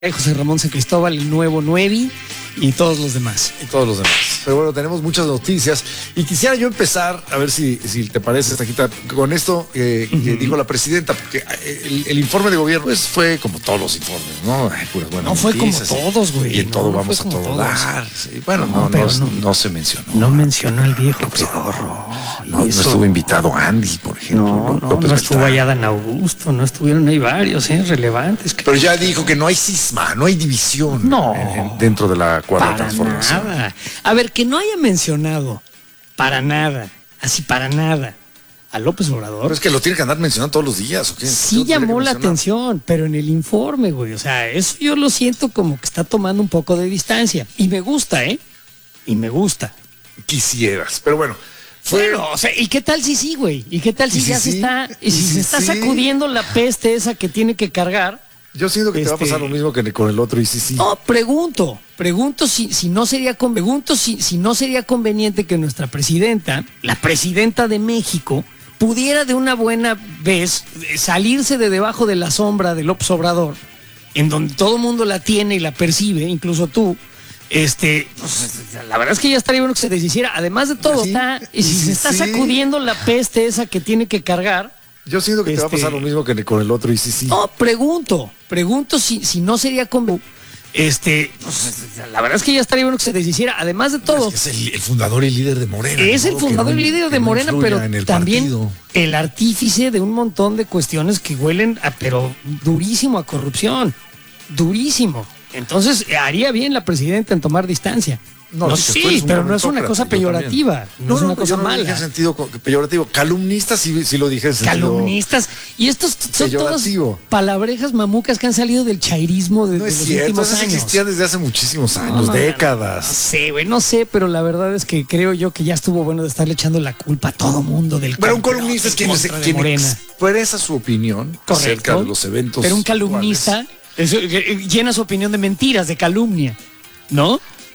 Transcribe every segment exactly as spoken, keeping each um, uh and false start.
José Ramón San Cristóbal, el nuevo Nuevi y todos los demás. Y todos los demás. Pero bueno, tenemos muchas noticias y quisiera yo empezar, a ver si, si te parece, Taquita, con esto eh, uh-huh. que dijo la presidenta, porque el, el informe de gobierno pues, fue como todos los informes, ¿no? Ay, puras buenas no fue noticias, como todos, güey. Y en no, todo no vamos a todo dar. Sí, bueno, no, no, no, no, no se mencionó. No mencionó al viejo pedorro. No, no estuvo invitado Andy, por ejemplo. No, no, no, no estuvo allá Dan Augusto, no estuvieron ahí varios, ¿eh? Relevantes. Pero ya dijo que no hay cisma, no hay división no, en, en, dentro de la cuarta transformación. Nada. A ver, que no haya mencionado para nada, así para nada, a López Obrador. Pero es que lo tiene que andar mencionando todos los días, ¿o qué? Sí llamó la atención, pero en el informe, güey, o sea, eso yo lo siento como que está tomando un poco de distancia. Y me gusta, ¿eh? Y me gusta. Quisieras, pero bueno. Fue... Bueno, o sea, ¿y qué tal si sí, güey? ¿Y qué tal si, si ya sí? se está, y si, si se está sí? sacudiendo la peste esa que tiene que cargar? Yo siento que este... te va a pasar lo mismo que con el otro y sí, sí. No, pregunto, pregunto si, si no sería con... pregunto si, si no sería conveniente que nuestra presidenta, la presidenta de México, pudiera de una buena vez salirse de debajo de la sombra de López Obrador, en donde todo el mundo la tiene y la percibe, incluso tú. Este, pues, la verdad es que ya estaría bueno que se deshiciera. Además de todo, ¿sí? está, y si sí, se está sí. sacudiendo la peste esa que tiene que cargar. Yo siento que este... te va a pasar lo mismo que con el otro y sí, sí. No, pregunto, pregunto si, si no sería como... Este, pues, la verdad es que ya estaría bueno que se deshiciera. Además de todo. Es, que es el, el fundador y líder de Morena. Es el fundador no, y líder de Morena, pero el también partido. el artífice de un montón de cuestiones que huelen a, pero durísimo a corrupción. Durísimo. Entonces, haría bien la presidenta en tomar distancia. No, no sí, pero no es una cosa peyorativa. No, no es una no, cosa yo no mala. No dije en sentido peyorativo. Calumnistas sí, sí lo dije en sentido Calumnistas. Y estos son todas palabrejas mamucas que han salido del chairismo de, no es de los cierto, últimos eso años. existía desde hace muchísimos años, no, décadas. No sé, güey, no sé, pero la verdad es que creo yo que ya estuvo bueno de estarle echando la culpa a todo mundo del Pero un columnista es quien, quien expresa su opinión Correcto, acerca de los eventos. Pero un calumnista eso, llena su opinión de mentiras, de calumnia, ¿no?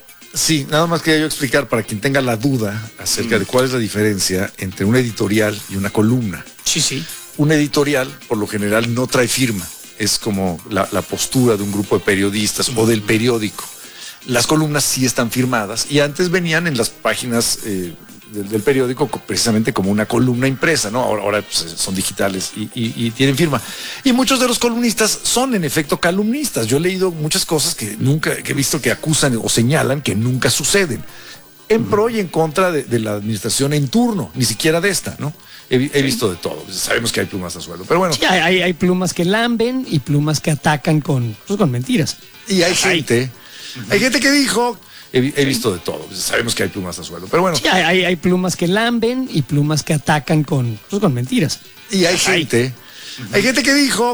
Sí, nada más quería yo explicar para quien tenga la duda acerca de cuál es la diferencia entre un editorial y una columna. Sí, sí. Un editorial, por lo general, no trae firma. Es como la, la postura de un grupo de periodistas o del periódico. Las columnas sí están firmadas y antes venían en las páginas eh, del, del periódico precisamente como una columna impresa, ¿no? Ahora, ahora pues, son digitales y, y, y tienen firma. Y muchos de los columnistas son en efecto calumnistas. Yo he leído muchas cosas que nunca, que he visto que acusan o señalan que nunca suceden. En pro y en contra de, de la administración en turno, ni siquiera de esta, ¿no? He, he visto de todo. Sabemos que hay plumas a sueldo, pero bueno. Sí, hay, hay plumas que lamben y plumas que atacan con, pues, con mentiras. Y hay gente, hay, hay gente que dijo... He, he visto de todo. Sabemos que hay plumas a sueldo, pero bueno. Sí, hay, hay plumas que lamben y plumas que atacan con, pues, con mentiras. Y hay gente, hay gente que dijo